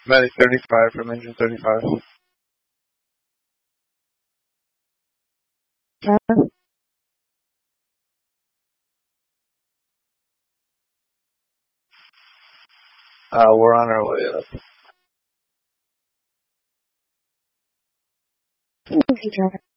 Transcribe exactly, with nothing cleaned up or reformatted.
Many thirty-five from engine thirty-five. Uh, Uh, we're on our way up. okay, Trevor.